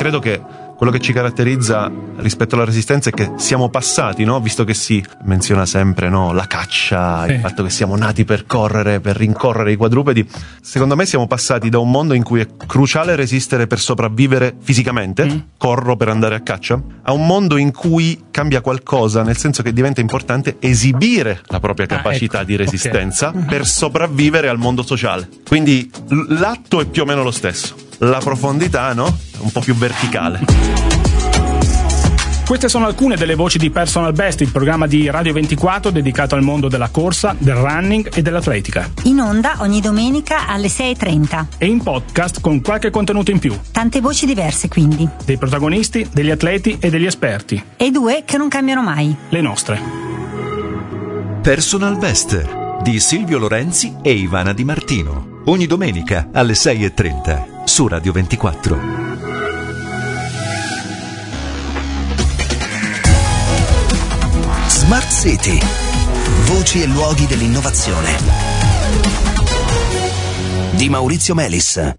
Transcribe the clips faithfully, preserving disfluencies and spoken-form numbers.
credo che quello che ci caratterizza rispetto alla resistenza è che siamo passati, no? Visto che si menziona sempre, no? La caccia, sì. Il fatto che siamo nati per correre, per rincorrere i quadrupedi. Secondo me siamo passati da un mondo in cui è cruciale resistere per sopravvivere fisicamente, mm. corro per andare a caccia, a un mondo in cui cambia qualcosa, nel senso che diventa importante esibire la propria capacità ah, ecco. di resistenza okay. per sopravvivere al mondo sociale. Quindi l'atto è più o meno lo stesso. La profondità, no? Un po' più verticale. Queste sono alcune delle voci di Personal Best, il programma di Radio ventiquattro dedicato al mondo della corsa, del running e dell'atletica. In onda ogni domenica alle sei e trenta. E in podcast con qualche contenuto in più. Tante voci diverse quindi. Dei protagonisti, degli atleti e degli esperti. E due che non cambiano mai. Le nostre. Personal Best di Silvio Lorenzi e Ivana Di Martino. Ogni domenica alle sei e trenta su Radio ventiquattro. Smart City. Voci e luoghi dell'innovazione. Di Maurizio Melis.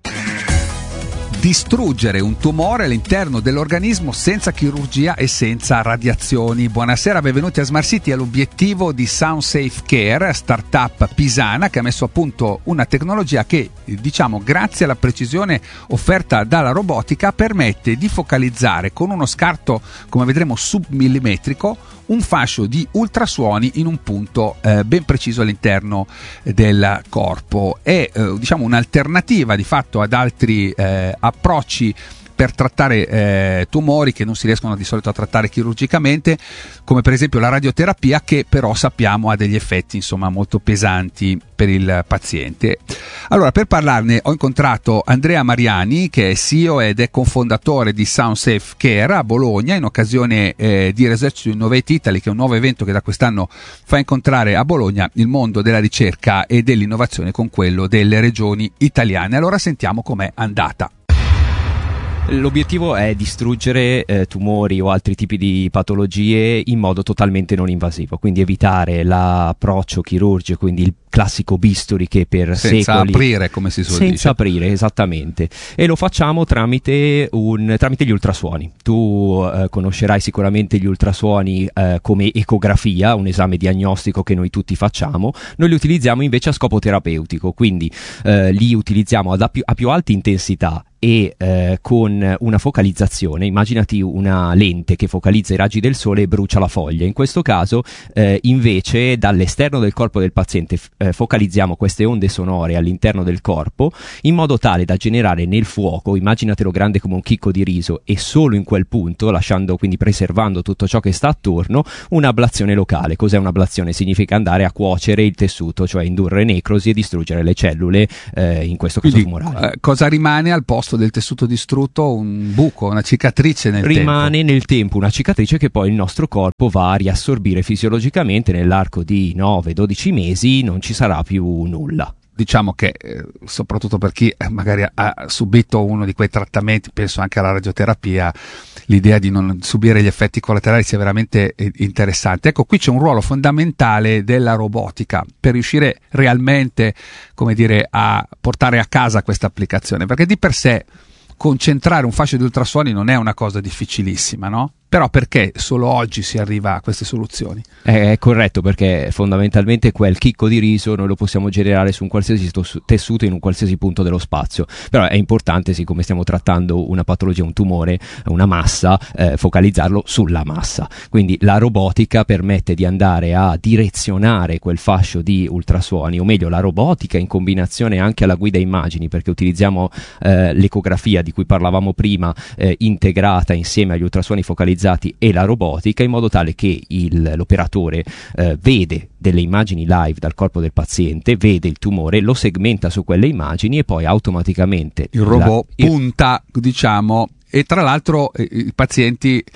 Distruggere un tumore all'interno dell'organismo senza chirurgia e senza radiazioni. Buonasera, benvenuti a Smart City. All'obiettivo di SoundSafe Care, startup pisana che ha messo a punto una tecnologia che, diciamo, grazie alla precisione offerta dalla robotica, permette di focalizzare con uno scarto, come vedremo, submillimetrico un fascio di ultrasuoni in un punto eh, ben preciso all'interno del corpo. È eh, diciamo un'alternativa di fatto ad altri eh, approcci per trattare eh, tumori che non si riescono di solito a trattare chirurgicamente, come per esempio la radioterapia, che però sappiamo ha degli effetti insomma molto pesanti per il paziente. Allora, per parlarne ho incontrato Andrea Mariani, che è C E O ed è cofondatore di SoundSafe Care a Bologna, in occasione eh, di Research to Innovate Italy, che è un nuovo evento che da quest'anno fa incontrare a Bologna il mondo della ricerca e dell'innovazione con quello delle regioni italiane. Allora sentiamo com'è andata. L'obiettivo è distruggere eh, tumori o altri tipi di patologie in modo totalmente non invasivo, quindi evitare l'approccio chirurgico, quindi il classico bisturi che per senza secoli aprire, come si suol dire. Senza aprire, esattamente. E lo facciamo tramite, un, tramite gli ultrasuoni. Tu eh, conoscerai sicuramente gli ultrasuoni eh, come ecografia, un esame diagnostico che noi tutti facciamo. Noi li utilizziamo invece a scopo terapeutico, quindi eh, li utilizziamo ad a, più, a più alta intensità e eh, con una focalizzazione. Immaginati una lente che focalizza i raggi del sole e brucia la foglia. In questo caso eh, invece dall'esterno del corpo del paziente eh, focalizziamo queste onde sonore all'interno del corpo in modo tale da generare nel fuoco, immaginatelo grande come un chicco di riso, e solo in quel punto, lasciando quindi preservando tutto ciò che sta attorno, un'ablazione locale. Cos'è un'ablazione? Significa andare a cuocere il tessuto, cioè indurre necrosi e distruggere le cellule, eh, in questo caso quindi, tumorali. Eh, cosa rimane al posto del tessuto distrutto? Un buco, una cicatrice nel rimane tempo. Rimane nel tempo una cicatrice che poi il nostro corpo va a riassorbire fisiologicamente. Nell'arco di nove dodici mesi non ci sarà più nulla. Diciamo che eh, soprattutto per chi eh, magari ha subito uno di quei trattamenti, penso anche alla radioterapia, l'idea di non subire gli effetti collaterali sia veramente eh, interessante. Ecco, qui c'è un ruolo fondamentale della robotica per riuscire realmente, come dire, a portare a casa questa applicazione, perché di per sé concentrare un fascio di ultrasuoni non è una cosa difficilissima, no? Però perché solo oggi si arriva a queste soluzioni? È, è corretto, perché fondamentalmente quel chicco di riso noi lo possiamo generare su un qualsiasi tessuto in un qualsiasi punto dello spazio. Però è importante, siccome stiamo trattando una patologia, un tumore, una massa, eh, focalizzarlo sulla massa. Quindi la robotica permette di andare a direzionare quel fascio di ultrasuoni, o meglio la robotica in combinazione anche alla guida immagini, perché utilizziamo eh, l'ecografia di cui parlavamo prima, eh, integrata insieme agli ultrasuoni focalizzati e la robotica, in modo tale che il, l'operatore eh, vede delle immagini live dal corpo del paziente, vede il tumore, lo segmenta su quelle immagini e poi automaticamente il robot la, punta, il... diciamo, e tra l'altro eh, i pazienti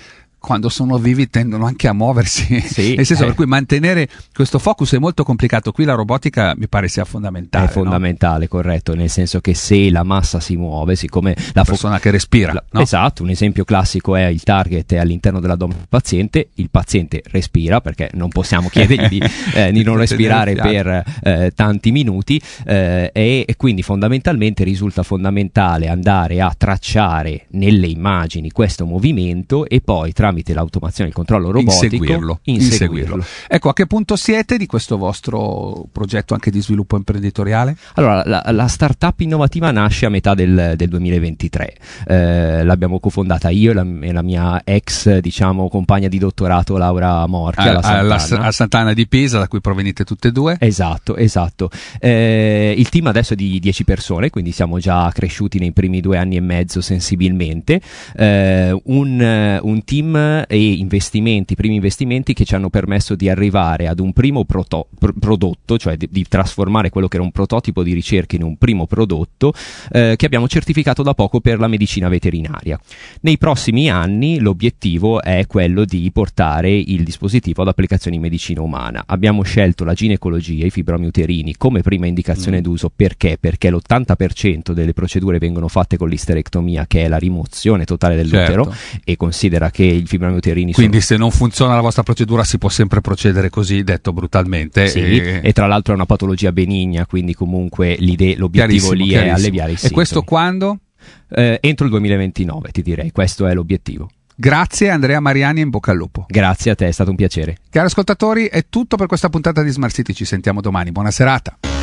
quando sono vivi tendono anche a muoversi, sì, nel senso eh. per cui mantenere questo focus è molto complicato. Qui la robotica mi pare sia fondamentale. È fondamentale, no? Corretto, nel senso che se la massa si muove, siccome la persona fo- che respira, la, no? Esatto, un esempio classico è il target è all'interno dell'addome del paziente, il paziente respira perché non possiamo chiedergli di, eh, di non respirare per eh, tanti minuti eh, e, e quindi fondamentalmente risulta fondamentale andare a tracciare nelle immagini questo movimento e poi tramite l'automazione e il controllo robotico inseguirlo, inseguirlo. inseguirlo. Ecco, a che punto siete di questo vostro progetto anche di sviluppo imprenditoriale? Allora, la, la startup innovativa nasce a metà del, del duemilaventitré, eh, l'abbiamo cofondata io e la, e la mia ex, diciamo, compagna di dottorato Laura Morchia, a, alla Sant'Anna. a Sant'Anna di Pisa, da cui provenite tutte e due. Esatto, esatto. Eh, il team adesso è di dieci persone, quindi siamo già cresciuti nei primi due anni e mezzo sensibilmente, eh, un, un team e investimenti, primi investimenti che ci hanno permesso di arrivare ad un primo proto- pr- prodotto, cioè di, di trasformare quello che era un prototipo di ricerca in un primo prodotto eh, che abbiamo certificato da poco per la medicina veterinaria. Nei prossimi anni l'obiettivo è quello di portare il dispositivo ad applicazioni in medicina umana. Abbiamo scelto la ginecologia, i fibromi uterini come prima indicazione mm. d'uso perché? Perché l'ottanta per cento delle procedure vengono fatte con l'isterectomia, che è la rimozione totale dell'utero, certo. E considera che i fibromi uterini quindi sono... se non funziona la vostra procedura si può sempre procedere così, detto brutalmente. Sì, e... e tra l'altro è una patologia benigna, quindi comunque l'idea, l'obiettivo lì è alleviare i sintomi. E questo quando? Eh, entro il duemilaventinove, ti direi, questo è l'obiettivo. Grazie Andrea Mariani e in bocca al lupo. Grazie a te, è stato un piacere. Cari ascoltatori, è tutto per questa puntata di Smart City, ci sentiamo domani, buona serata.